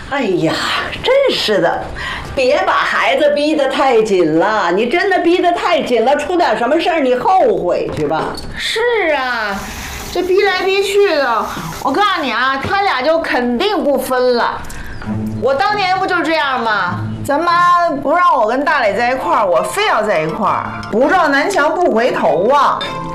哎呀，真是的，别把孩子逼得太紧了。你真的逼得太紧了，出点什么事儿你后悔去吧。 是啊，这逼来逼去的，我告诉你啊，他俩就肯定不分了。我当年不就这样吗？咱妈不让我跟大磊在一块儿，我非要在一块儿，不撞南墙不回头啊。